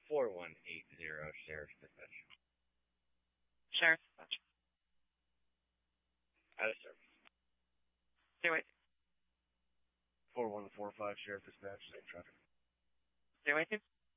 4180 Sheriff's Dispatch. Sheriff's Dispatch. Out of service. Stay waiting. 4145 Sheriff's Dispatch, same traffic. Stay waiting.